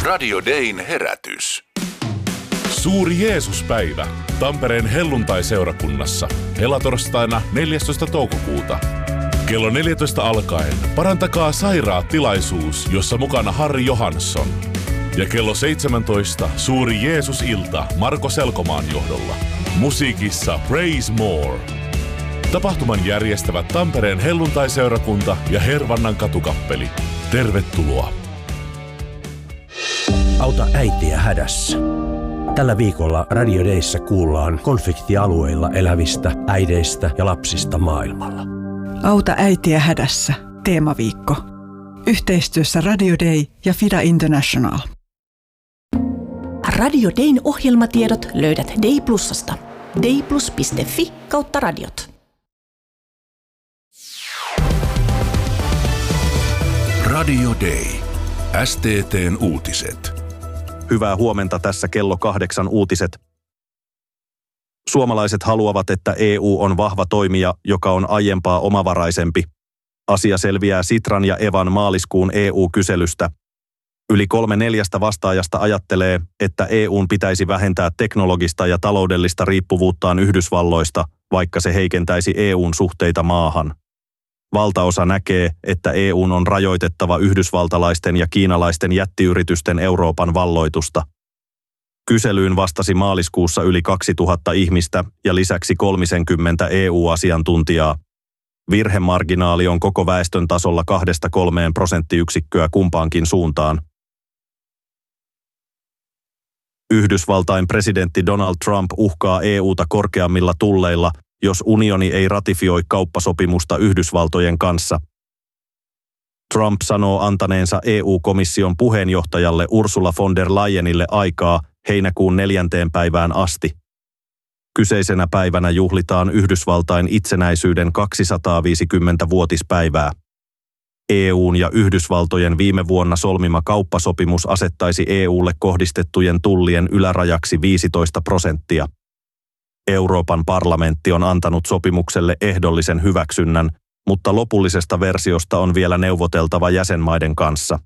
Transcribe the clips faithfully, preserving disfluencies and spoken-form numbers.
Radio Dayn herätys. Suuri Jeesuspäivä Tampereen helluntai-seurakunnassa helatorstaina neljästoista toukokuuta. Kello neljätoista alkaen Parantakaa sairaat -tilaisuus, jossa mukana Harri Johansson. Ja kello seitsemäntoista Suuri Jeesus-ilta Marko Selkomaan johdolla. Musiikissa Praise More. Tapahtuman järjestävät Tampereen helluntai-seurakunta ja Hervannan katukappeli. Tervetuloa. Auta äitiä hädässä. Tällä viikolla Radio Dayssä kuullaan konfliktialueilla elävistä äideistä ja lapsista maailmalla. Auta äitiä hädässä. Teemaviikko. Yhteistyössä Radio Day ja Fida International. Radio Dayn ohjelmatiedot löydät Day Plusasta. dayplus piste fi kautta radiot. Radio Day. S T T:n uutiset. Hyvää huomenta, tässä kello kahdeksan uutiset. Suomalaiset haluavat, että E U on vahva toimija, joka on aiempaa omavaraisempi. Asia selviää Sitran ja Evan maaliskuun E U-kyselystä. Yli kolme neljästä vastaajasta ajattelee, että E U:n pitäisi vähentää teknologista ja taloudellista riippuvuuttaan Yhdysvalloista, vaikka se heikentäisi E U:n suhteita maahan. Valtaosa näkee, että E U:n on rajoitettava yhdysvaltalaisten ja kiinalaisten jättiyritysten Euroopan valloitusta. Kyselyyn vastasi maaliskuussa yli kaksituhatta ihmistä ja lisäksi kolmekymmentä E U-asiantuntijaa. Virhemarginaali on koko väestön tasolla kahdesta kolmeen prosenttiyksikköä kumpaankin suuntaan. Yhdysvaltain presidentti Donald Trump uhkaa E U:ta korkeammilla tulleilla, jos unioni ei ratifioi kauppasopimusta Yhdysvaltojen kanssa. Trump sanoo antaneensa E U-komission puheenjohtajalle Ursula von der Leyenille aikaa heinäkuun neljänteen päivään asti. Kyseisenä päivänä juhlitaan Yhdysvaltain itsenäisyyden kaksisataaviisikymmentä-vuotispäivää. E U:n ja Yhdysvaltojen viime vuonna solmima kauppasopimus asettaisi E U:lle kohdistettujen tullien ylärajaksi viisitoista prosenttia. Euroopan parlamentti on antanut sopimukselle ehdollisen hyväksynnän, mutta lopullisesta versiosta on vielä neuvoteltava jäsenmaiden kanssa.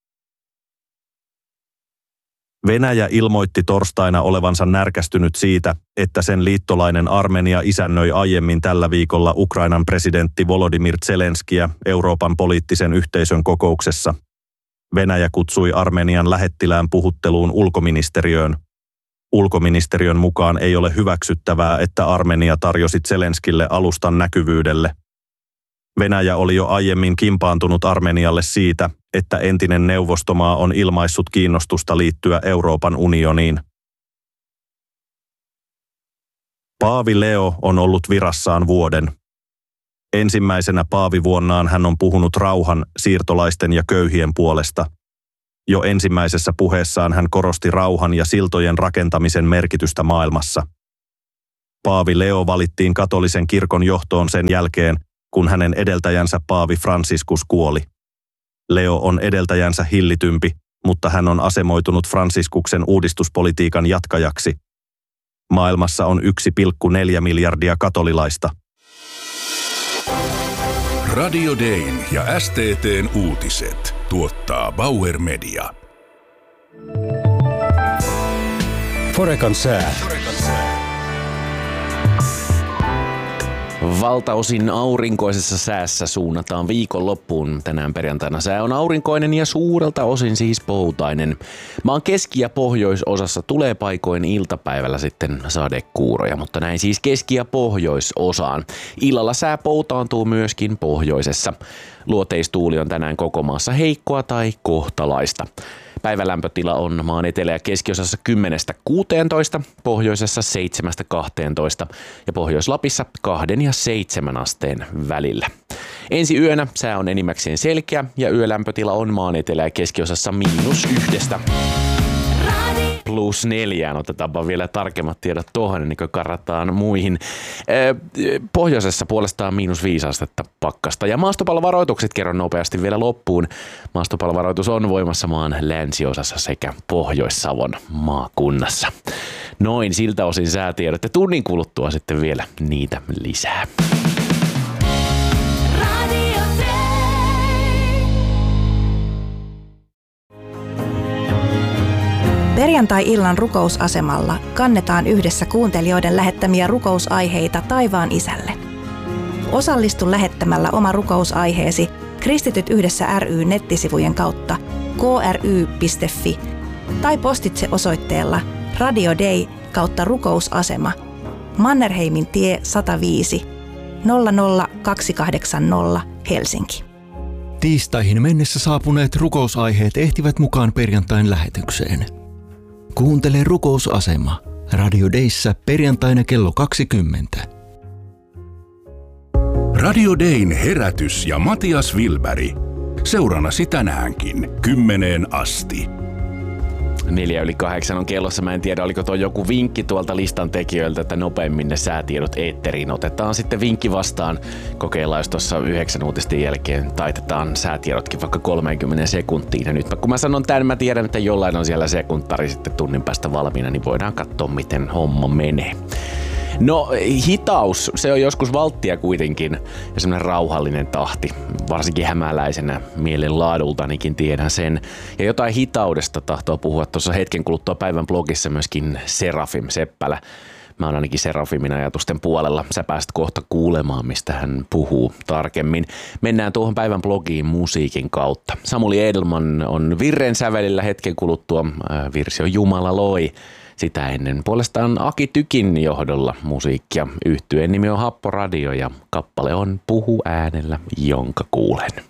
Venäjä ilmoitti torstaina olevansa närkästynyt siitä, että sen liittolainen Armenia isännöi aiemmin tällä viikolla Ukrainan presidentti Volodymyr Zelenskiä Euroopan poliittisen yhteisön kokouksessa. Venäjä kutsui Armenian lähettilään puhutteluun ulkoministeriöön. Ulkoministeriön mukaan ei ole hyväksyttävää, että Armenia tarjosi Zelenskille alustan näkyvyydelle. Venäjä oli jo aiemmin kimpaantunut Armenialle siitä, että entinen neuvostomaa on ilmaissut kiinnostusta liittyä Euroopan unioniin. Paavi Leo on ollut virassaan vuoden. Ensimmäisenä paavivuonnaan hän on puhunut rauhan, siirtolaisten ja köyhien puolesta. Jo ensimmäisessä puheessaan hän korosti rauhan ja siltojen rakentamisen merkitystä maailmassa. Paavi Leo valittiin katolisen kirkon johtoon sen jälkeen, kun hänen edeltäjänsä Paavi Franciscus kuoli. Leo on edeltäjänsä hillitympi, mutta hän on asemoitunut Franciscuksen uudistuspolitiikan jatkajaksi. Maailmassa on yksi pilkku neljä miljardia katolilaista. Radio Dayn ja S T T:n uutiset tuottaa Bauer Media. Forekan sää. Valtaosin aurinkoisessa säässä suunnataan viikonloppuun. Tänään perjantaina sää on aurinkoinen ja suurelta osin siis poutainen. Maan keski- ja pohjoisosassa tulee paikoin iltapäivällä sitten sadekuuroja, mutta näin siis keski- ja pohjoisosaan. Illalla sää poutaantuu myöskin pohjoisessa. Luoteistuuli on tänään koko maassa heikkoa tai kohtalaista. Päivälämpötila on maan etelä- ja keskiosassa kymmenestä kuuteentoista, pohjoisessa seitsemästä kahteentoista ja Pohjois-Lapissa kahden ja seitsemän asteen välillä. Ensi yönä sää on enimmäkseen selkeä ja yölämpötila on maan etelä- ja keskiosassa miinus yhdestä. Plus neljään. Otetaanpa vielä tarkemmat tiedot tuohon, ennen kuin karataan muihin. Pohjoisessa puolestaan miinus viisi astetta pakkasta. Ja maastopallovaroitukset kerron nopeasti vielä loppuun. Maastopallovaroitus on voimassa maan länsiosassa sekä Pohjois-Savon maakunnassa. Noin siltä osin säätiedot ja tunnin kuluttua sitten vielä niitä lisää. Perjantai-illan rukousasemalla kannetaan yhdessä kuuntelijoiden lähettämiä rukousaiheita taivaan isälle. Osallistu lähettämällä oma rukousaiheesi Kristityt yhdessä ry nettisivujen kautta k r y piste f i tai postitse osoitteella Radio Day kautta rukousasema Mannerheimin tie sata viisi nolla nolla kaksi kahdeksan nolla Helsinki. Tiistaihin mennessä saapuneet rukousaiheet ehtivät mukaan perjantain lähetykseen. Kuuntele rukousasema Radio Dayssä perjantaina kello kaksikymmentä. Radio Dayn herätys ja Matias Wilberg. Seurannasi tänäänkin kymmeneen asti. Neljä yli kahdeksan on kellossa. Mä en tiedä, oliko tuo joku vinkki tuolta listan tekijöiltä, että nopeammin ne säätiedot eetteriin otetaan sitten vinkki vastaan. Kokeillaan, jos tuossa yhdeksän uutisten jälkeen taitetaan säätiedotkin vaikka kolmekymmentä sekuntiin. Ja nyt kun mä sanon tämän, mä tiedän, että jollain on siellä sekuntari sitten tunnin päästä valmiina, niin voidaan katsoa, miten homma menee. No hitaus, se on joskus valttia kuitenkin ja semmoinen rauhallinen tahti, varsinkin hämäläisenä mielen laadultanikin tiedän sen. Ja jotain hitaudesta tahtoo puhua tuossa hetken kuluttua päivän blogissa myöskin Serafim Seppälä. Mä oon ainakin Serafimin ajatusten puolella. Sä pääst kohta kuulemaan, mistä hän puhuu tarkemmin. Mennään tuohon päivän blogiin musiikin kautta. Samuli Edelman on virren sävelillä hetken kuluttua. Virsi on Jumala loi. Sitä ennen puolestaan Aki Tykin johdolla musiikkia. Yhtyeen nimi on Happo Radio ja kappale on Puhu äänellä, jonka kuulen.